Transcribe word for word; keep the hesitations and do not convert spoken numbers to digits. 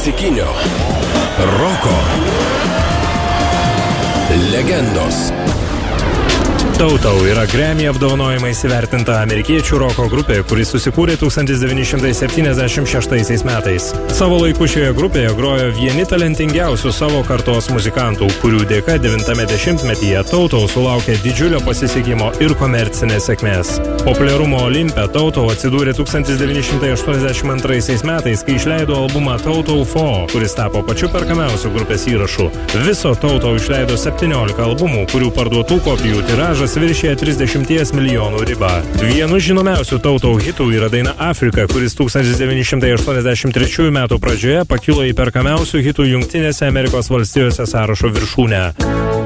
klasikinio roko legendos. Tautau yra Grammy apdovanojimais įvertinta amerikiečių roko grupė, kuris susikūrė tūkstantis devyni šimtai septyniasdešimt šeštaisiais metais. Savo laiku šioje grupėje grojo vieni talentingiausių savo kartos muzikantų, kurių dėka devintame dešimtmetyje Tautau sulaukė didžiulio pasisekimo ir komercinės sėkmės. Populiarumo Olimpe Tautau atsidūrė tūkstantis devyni šimtai aštuoniasdešimt antraisiais metais, kai išleido albumą Tautau four, kuris tapo pačiu perkamiausiu grupės įrašu. Viso Tautau išleido septyniolika albumų, kurių parduotų kopijų tiražas viršė trisdešimt milijonų ribą. Vienu žinomiausių Tautau hitų yra daina Afrika, kuris tūkstantis devyni šimtai aštuoniasdešimt trečiųjų metų pradžioje pakilo į perkamiausių hitų Jungtinėse Amerikos valstijose sąrašo viršūnę.